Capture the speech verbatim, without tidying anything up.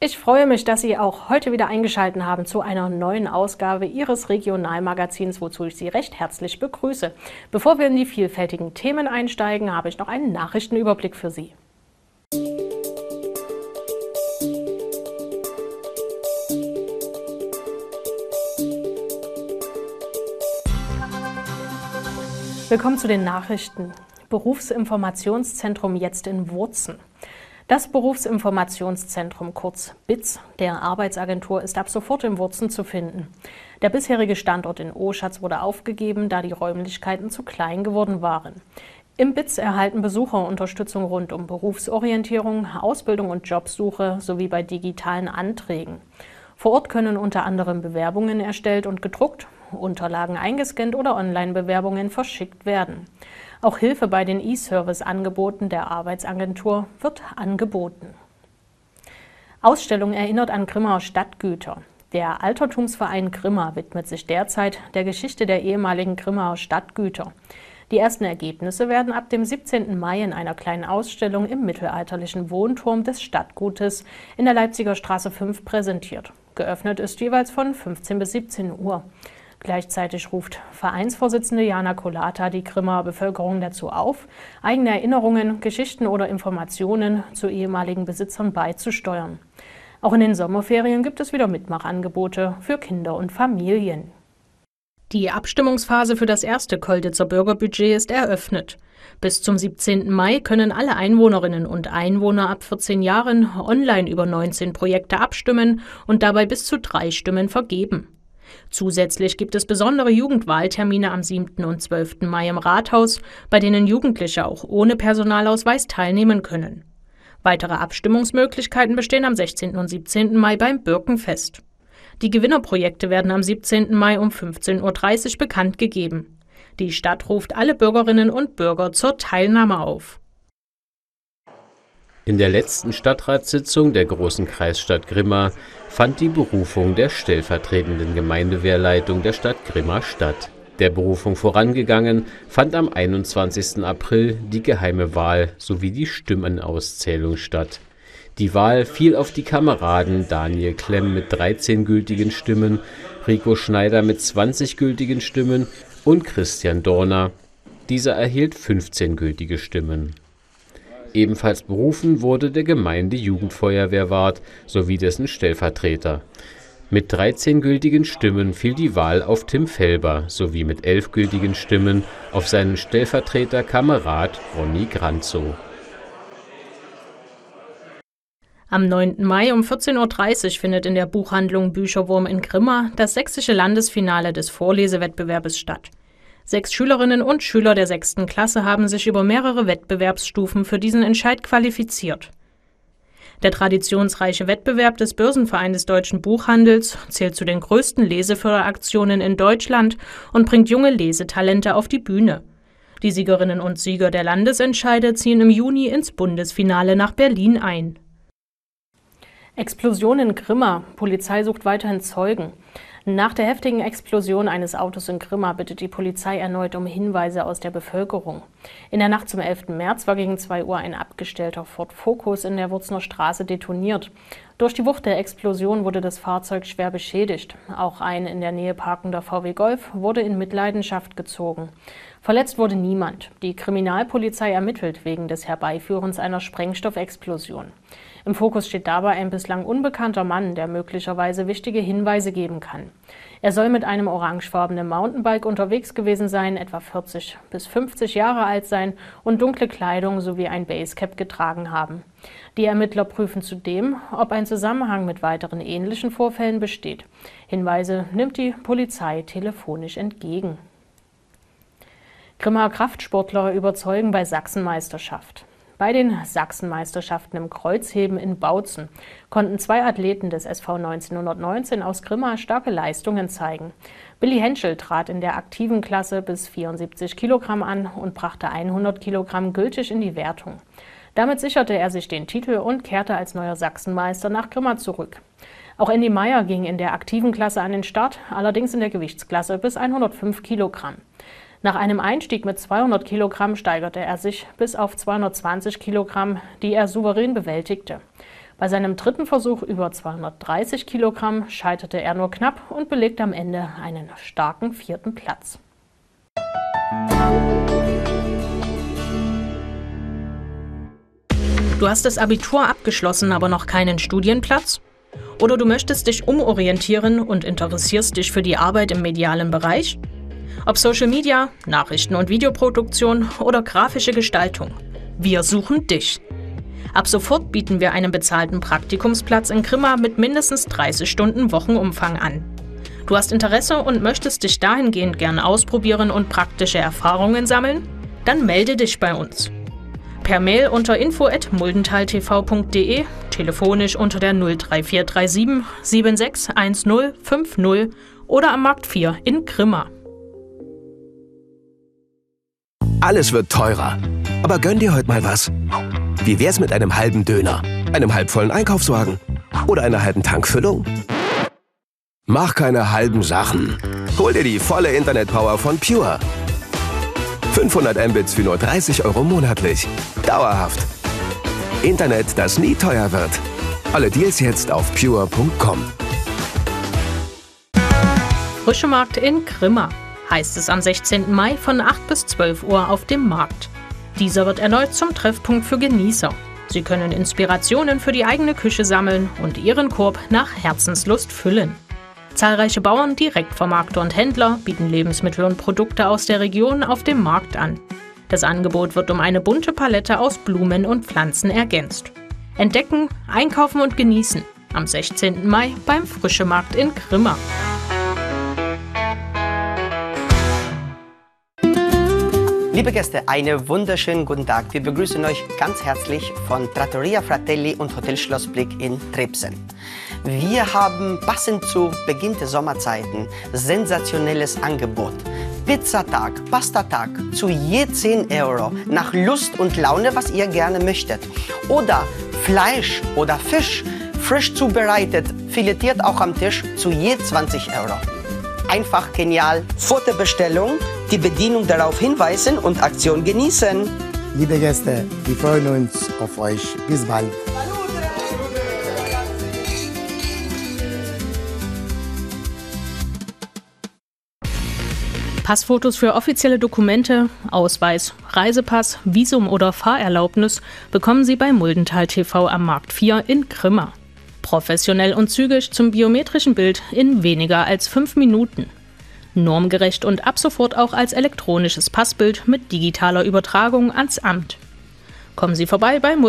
Ich freue mich, dass Sie auch heute wieder eingeschaltet haben zu einer neuen Ausgabe Ihres Regionalmagazins, wozu ich Sie recht herzlich begrüße. Bevor wir in die vielfältigen Themen einsteigen, habe ich noch einen Nachrichtenüberblick für Sie. Willkommen zu den Nachrichten. Berufsinformationszentrum jetzt in Wurzen. Das Berufsinformationszentrum, kurz B I Z, der Arbeitsagentur, ist ab sofort in Wurzen zu finden. Der bisherige Standort in Oschatz wurde aufgegeben, da die Räumlichkeiten zu klein geworden waren. Im B I Z erhalten Besucher Unterstützung rund um Berufsorientierung, Ausbildung und Jobsuche sowie bei digitalen Anträgen. Vor Ort können unter anderem Bewerbungen erstellt und gedruckt, Unterlagen eingescannt oder Online-Bewerbungen verschickt werden. Auch Hilfe bei den E-Service-Angeboten der Arbeitsagentur wird angeboten. Ausstellung erinnert an Grimmaer Stadtgüter. Der Altertumsverein Grimma widmet sich derzeit der Geschichte der ehemaligen Grimmaer Stadtgüter. Die ersten Ergebnisse werden ab dem siebzehnten Mai in einer kleinen Ausstellung im mittelalterlichen Wohnturm des Stadtgutes in der Leipziger Straße fünf präsentiert. Geöffnet ist jeweils von fünfzehn bis siebzehn Uhr. Gleichzeitig ruft Vereinsvorsitzende Jana Kolata die Grimmaer Bevölkerung dazu auf, eigene Erinnerungen, Geschichten oder Informationen zu ehemaligen Besitzern beizusteuern. Auch in den Sommerferien gibt es wieder Mitmachangebote für Kinder und Familien. Die Abstimmungsphase für das erste Colditzer Bürgerbudget ist eröffnet. Bis zum siebzehnten Mai können alle Einwohnerinnen und Einwohner ab vierzehn Jahren online über neunzehn Projekte abstimmen und dabei bis zu drei Stimmen vergeben. Zusätzlich gibt es besondere Jugendwahltermine am siebten und zwölften Mai im Rathaus, bei denen Jugendliche auch ohne Personalausweis teilnehmen können. Weitere Abstimmungsmöglichkeiten bestehen am sechzehnten und siebzehnten Mai beim Birkenfest. Die Gewinnerprojekte werden am siebzehnten Mai um fünfzehn Uhr dreißig bekannt gegeben. Die Stadt ruft alle Bürgerinnen und Bürger zur Teilnahme auf. In der letzten Stadtratssitzung der Großen Kreisstadt Grimma fand die Berufung der stellvertretenden Gemeindewehrleitung der Stadt Grimma statt. Der Berufung vorangegangen fand am einundzwanzigsten April die geheime Wahl sowie die Stimmenauszählung statt. Die Wahl fiel auf die Kameraden Daniel Klemm mit dreizehn gültigen Stimmen, Rico Schneider mit zwanzig gültigen Stimmen und Christian Dorner. Dieser erhielt fünfzehn gültige Stimmen. Ebenfalls berufen wurde der Gemeindejugendfeuerwehrwart sowie dessen Stellvertreter. Mit dreizehn gültigen Stimmen fiel die Wahl auf Tim Felber sowie mit elf gültigen Stimmen auf seinen Stellvertreter Kamerad Ronny Granzow. Am neunten Mai um vierzehn Uhr dreißig findet in der Buchhandlung Bücherwurm in Grimma das sächsische Landesfinale des Vorlesewettbewerbes statt. Sechs Schülerinnen und Schüler der sechsten Klasse haben sich über mehrere Wettbewerbsstufen für diesen Entscheid qualifiziert. Der traditionsreiche Wettbewerb des Börsenvereins Deutschen Buchhandels zählt zu den größten Leseförderaktionen in Deutschland und bringt junge Lesetalente auf die Bühne. Die Siegerinnen und Sieger der Landesentscheide ziehen im Juni ins Bundesfinale nach Berlin ein. Explosion in Grimma. Polizei sucht weiterhin Zeugen. Nach der heftigen Explosion eines Autos in Grimma bittet die Polizei erneut um Hinweise aus der Bevölkerung. In der Nacht zum elften März war gegen zwei Uhr ein abgestellter Ford Focus in der Wurzner Straße detoniert. Durch die Wucht der Explosion wurde das Fahrzeug schwer beschädigt. Auch ein in der Nähe parkender V W Golf wurde in Mitleidenschaft gezogen. Verletzt wurde niemand. Die Kriminalpolizei ermittelt wegen des Herbeiführens einer Sprengstoffexplosion. Im Fokus steht dabei ein bislang unbekannter Mann, der möglicherweise wichtige Hinweise geben kann. Er soll mit einem orangefarbenen Mountainbike unterwegs gewesen sein, etwa vierzig bis fünfzig Jahre alt sein und dunkle Kleidung sowie ein Basecap getragen haben. Die Ermittler prüfen zudem, ob ein Zusammenhang mit weiteren ähnlichen Vorfällen besteht. Hinweise nimmt die Polizei telefonisch entgegen. Grimmaer Kraftsportler überzeugen bei Sachsenmeisterschaft. Bei den Sachsenmeisterschaften im Kreuzheben in Bautzen konnten zwei Athleten des S V neunzehnhundertneunzehn aus Grimma starke Leistungen zeigen. Billy Henschel trat in der aktiven Klasse bis vierundsiebzig Kilogramm an und brachte hundert Kilogramm gültig in die Wertung. Damit sicherte er sich den Titel und kehrte als neuer Sachsenmeister nach Grimma zurück. Auch Andy Meyer ging in der aktiven Klasse an den Start, allerdings in der Gewichtsklasse bis hundertfünf Kilogramm. Nach einem Einstieg mit zweihundert Kilogramm steigerte er sich bis auf zweihundertzwanzig Kilogramm, die er souverän bewältigte. Bei seinem dritten Versuch über zweihundertdreißig Kilogramm scheiterte er nur knapp und belegte am Ende einen starken vierten Platz. Du hast das Abitur abgeschlossen, aber noch keinen Studienplatz? Oder du möchtest dich umorientieren und interessierst dich für die Arbeit im medialen Bereich? Ob Social Media, Nachrichten- und Videoproduktion oder grafische Gestaltung. Wir suchen dich. Ab sofort bieten wir einen bezahlten Praktikumsplatz in Grimma mit mindestens dreißig Stunden Wochenumfang an. Du hast Interesse und möchtest dich dahingehend gern ausprobieren und praktische Erfahrungen sammeln? Dann melde dich bei uns. Per Mail unter info at muldentaltv punkt de, telefonisch unter der null drei vier drei sieben sieben sechs eins null fünf null oder am Markt vier in Grimma. Alles wird teurer. Aber gönn dir heute mal was. Wie wär's mit einem halben Döner, einem halbvollen Einkaufswagen oder einer halben Tankfüllung? Mach keine halben Sachen. Hol dir die volle Internetpower von Pure. fünfhundert Mbits für nur dreißig Euro monatlich. Dauerhaft. Internet, das nie teuer wird. Alle Deals jetzt auf pure punkt com. Frische Markt in Grimma. Heißt es am sechzehnten Mai von acht bis zwölf Uhr auf dem Markt. Dieser wird erneut zum Treffpunkt für Genießer. Sie können Inspirationen für die eigene Küche sammeln und ihren Korb nach Herzenslust füllen. Zahlreiche Bauern, Direktvermarkter und Händler bieten Lebensmittel und Produkte aus der Region auf dem Markt an. Das Angebot wird um eine bunte Palette aus Blumen und Pflanzen ergänzt. Entdecken, einkaufen und genießen. Am sechzehnten Mai beim Frische Markt in Grimma. Liebe Gäste, einen wunderschönen guten Tag. Wir begrüßen euch ganz herzlich von Trattoria Fratelli und Hotel Schlossblick in Tribsen. Wir haben passend zu Beginn der Sommerzeiten sensationelles Angebot. Pizzatag, Pastatag zu je zehn Euro, nach Lust und Laune, was ihr gerne möchtet. Oder Fleisch oder Fisch, frisch zubereitet, filetiert auch am Tisch, zu je zwanzig Euro. Einfach genial. Vor der Bestellung die Bedienung darauf hinweisen und Aktion genießen. Liebe Gäste, wir freuen uns auf euch. Bis bald. Passfotos für offizielle Dokumente, Ausweis, Reisepass, Visum oder Fahrerlaubnis bekommen Sie bei Muldental T V am Markt vier in Grimma. Professionell und zügig zum biometrischen Bild in weniger als fünf Minuten. Normgerecht und ab sofort auch als elektronisches Passbild mit digitaler Übertragung ans Amt. Kommen Sie vorbei bei